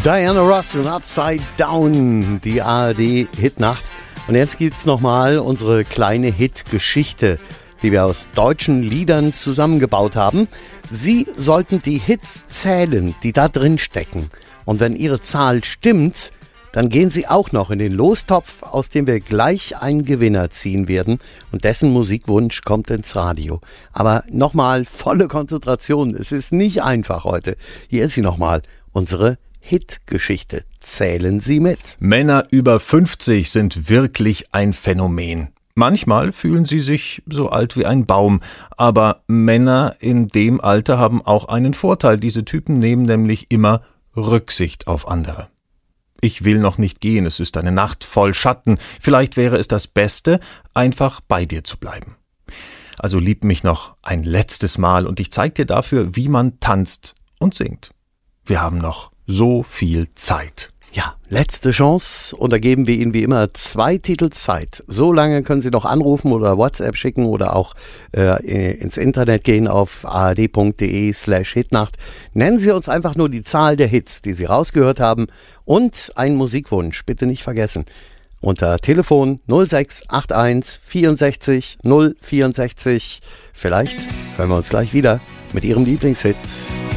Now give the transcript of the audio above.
Diana Ross und Upside Down, die ARD-Hitnacht. Und jetzt gibt's nochmal unsere kleine Hit-Geschichte, die wir aus deutschen Liedern zusammengebaut haben. Sie sollten die Hits zählen, die da drin stecken. Und wenn Ihre Zahl stimmt, dann gehen Sie auch noch in den Lostopf, aus dem wir gleich einen Gewinner ziehen werden. Und dessen Musikwunsch kommt ins Radio. Aber nochmal volle Konzentration. Es ist nicht einfach heute. Hier ist sie nochmal, unsere Hit-Geschichte. Zählen Sie mit. Männer über 50 sind wirklich ein Phänomen. Manchmal fühlen sie sich so alt wie ein Baum, aber Männer in dem Alter haben auch einen Vorteil. Diese Typen nehmen nämlich immer Rücksicht auf andere. Ich will noch nicht gehen, es ist eine Nacht voll Schatten. Vielleicht wäre es das Beste, einfach bei dir zu bleiben. Also lieb mich noch ein letztes Mal und ich zeig dir dafür, wie man tanzt und singt. Wir haben noch so viel Zeit. Ja, letzte Chance und da geben wir Ihnen wie immer 2 Titel Zeit. So lange können Sie noch anrufen oder WhatsApp schicken oder auch ins Internet gehen auf ard.de/Hitnacht. Nennen Sie uns einfach nur die Zahl der Hits, die Sie rausgehört haben und einen Musikwunsch, bitte nicht vergessen. Unter Telefon 0681 64 064. Vielleicht hören wir uns gleich wieder mit Ihrem Lieblingshit.